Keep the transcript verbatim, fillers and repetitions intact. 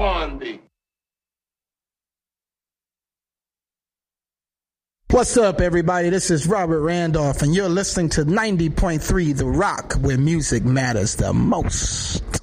upon thee. What's up, everybody? This is Robert Randolph, and you're listening to ninety point three The Rock, where music matters the most.